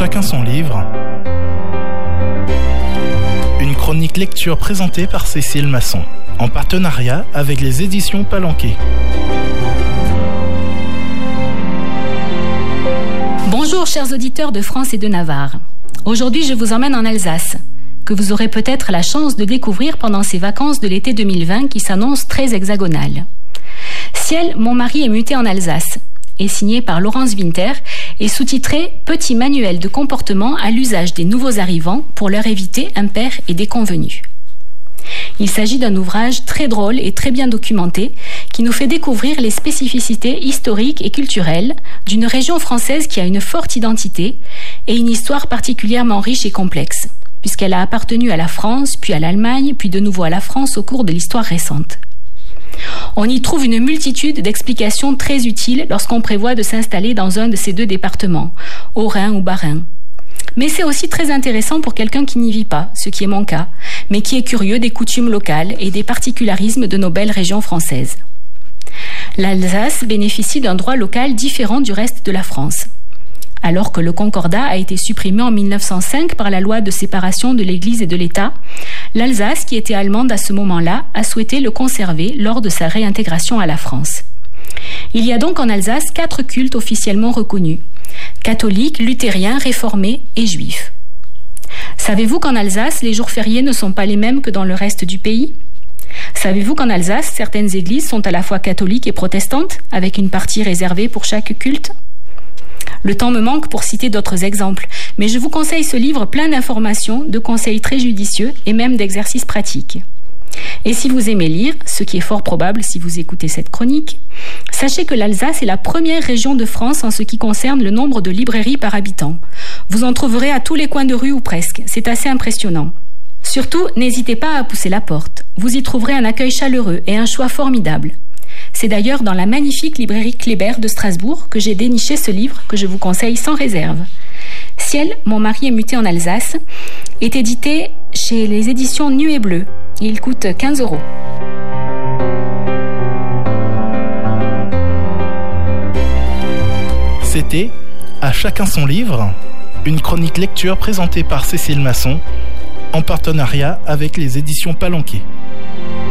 Chacun son livre. Une chronique lecture présentée par Cécile Masson, en partenariat avec les éditions Palanquet. Bonjour chers auditeurs de France et de Navarre. Aujourd'hui je vous emmène en Alsace, que vous aurez peut-être la chance de découvrir pendant ces vacances de l'été 2020 qui s'annoncent très hexagonales. Ciel, mon mari est muté en Alsace, est signé par Laurence Winter et sous-titré « Petit manuel de comportement à l'usage des nouveaux arrivants pour leur éviter impairs et déconvenus ». Il s'agit d'un ouvrage très drôle et très bien documenté qui nous fait découvrir les spécificités historiques et culturelles d'une région française qui a une forte identité et une histoire particulièrement riche et complexe, puisqu'elle a appartenu à la France, puis à l'Allemagne, puis de nouveau à la France au cours de l'histoire récente. On y trouve une multitude d'explications très utiles lorsqu'on prévoit de s'installer dans un de ces deux départements, Haut-Rhin ou Bas-Rhin. Mais c'est aussi très intéressant pour quelqu'un qui n'y vit pas, ce qui est mon cas, mais qui est curieux des coutumes locales et des particularismes de nos belles régions françaises. L'Alsace bénéficie d'un droit local différent du reste de la France. Alors que le Concordat a été supprimé en 1905 par la loi de séparation de l'Église et de l'État, l'Alsace, qui était allemande à ce moment-là, a souhaité le conserver lors de sa réintégration à la France. Il y a donc en Alsace 4 cultes officiellement reconnus: catholiques, luthériens, réformés et juifs. Savez-vous qu'en Alsace, les jours fériés ne sont pas les mêmes que dans le reste du pays ? Savez-vous qu'en Alsace, certaines églises sont à la fois catholiques et protestantes, avec une partie réservée pour chaque culte ? Le temps me manque pour citer d'autres exemples, mais je vous conseille ce livre plein d'informations, de conseils très judicieux et même d'exercices pratiques. Et si vous aimez lire, ce qui est fort probable si vous écoutez cette chronique, sachez que l'Alsace est la première région de France en ce qui concerne le nombre de librairies par habitant. Vous en trouverez à tous les coins de rue ou presque, c'est assez impressionnant. Surtout, n'hésitez pas à pousser la porte. Vous y trouverez un accueil chaleureux et un choix formidable. C'est d'ailleurs dans la magnifique librairie Kléber de Strasbourg que j'ai déniché ce livre que je vous conseille sans réserve. Ciel, mon mari est muté en Alsace est édité chez les éditions Nuée Bleue. Il coûte 15 €. C'était À chacun son livre, une chronique lecture présentée par Cécile Masson, en partenariat avec les éditions Palanquet.